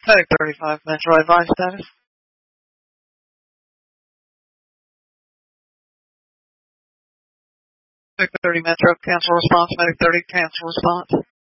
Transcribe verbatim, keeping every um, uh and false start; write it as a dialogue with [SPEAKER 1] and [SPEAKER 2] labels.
[SPEAKER 1] Medic thirty-five, Metro advice status. Medic thirty Metro, cancel response. Medic thirty, cancel response.